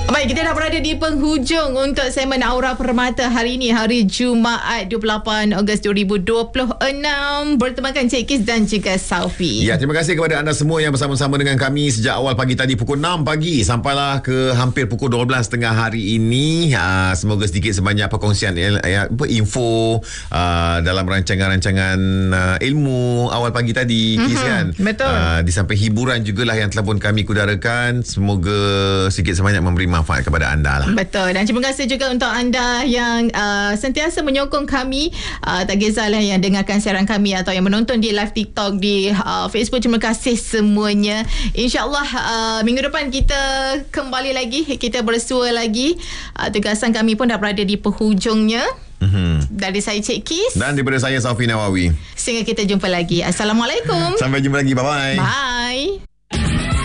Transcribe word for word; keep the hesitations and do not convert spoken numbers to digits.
Baik, kita dah berada di penghujung untuk segmen Aura Permata hari ini, hari Jumaat dua puluh lapan Ogos dua ribu dua puluh enam. Bertemankan Cik Kis dan juga Saufi. Ya, terima kasih kepada anda semua yang bersama-sama dengan kami sejak awal pagi tadi pukul enam pagi sampailah ke hampir pukul dua belas tiga puluh hari ini. Uh, semoga sedikit sebanyak perkongsian uh, info uh, dalam rancangan-rancangan uh, ilmu awal pagi tadi, mm-hmm. Kis kan. Betul. Uh, di samping hiburan jugalah yang telah pun kami kudarakan. Semoga sedikit sebanyak memberi manfaat kepada anda lah. Betul. Dan terima kasih juga untuk anda yang uh, sentiasa menyokong kami. Uh, tak kisahlah yang dengarkan siaran kami atau yang menonton di live TikTok, di uh, Facebook. Terima kasih semuanya. InsyaAllah uh, minggu depan kita kembali lagi. Kita bersua lagi. Uh, tugasan kami pun dah berada di penghujungnya. Mm-hmm. Dari saya Cik Kis. Dan daripada saya Saufi Nawawi. Sehingga kita jumpa lagi. Assalamualaikum. Sampai jumpa lagi. Bye-bye. Bye.